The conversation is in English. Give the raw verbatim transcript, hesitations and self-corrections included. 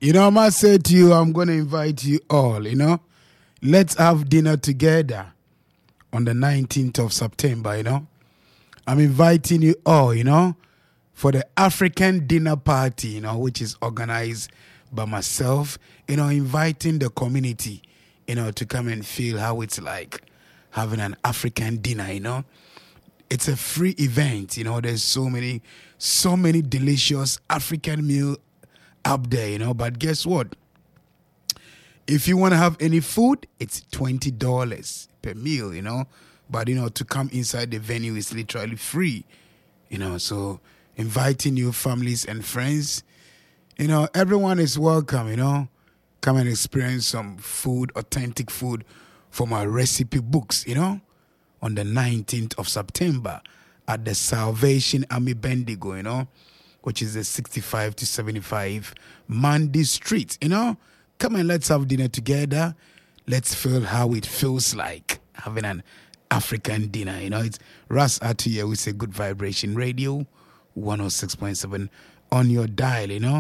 You know, I must say to you, I'm going to invite you all, you know. Let's have dinner together on the nineteenth of September, you know. I'm inviting you all, you know, for the African dinner party, you know, which is organized by myself, you know, inviting the community, you know, to come and feel how it's like having an African dinner, you know. It's a free event, you know. There's so many, so many delicious African meal up there, you know. But guess what? If you want to have any food, it's twenty dollars per meal, you know. But, you know, to come inside the venue is literally free, you know. So inviting your families and friends, you know, everyone is welcome, you know. Come and experience some food, authentic food from our recipe books, you know, on the nineteenth of September at the Salvation Army Bendigo, you know, which is the sixty-five to seventy-five Mandy Street, you know. Come and let's have dinner together. Let's feel how it feels like having an African dinner, you know. It's Ras Atu here with a Good Vibration Radio, one oh six point seven on your dial, you know.